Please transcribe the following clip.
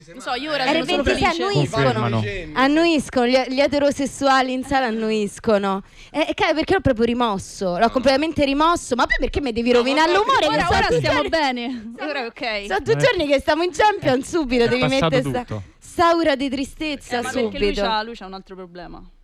Non so, io ora Era il sono 26, annuiscono, gli eterosessuali in sala annuiscono. Perché l'ho proprio rimosso, l'ho completamente rimosso. Ma poi perché mi devi rovinare l'umore? Ora stiamo bene. Ora ok. Sono 2 giorni che stiamo in Champions, subito devi mettere tutto. sta aura di tristezza Ma subito. perché lui c'ha un altro problema.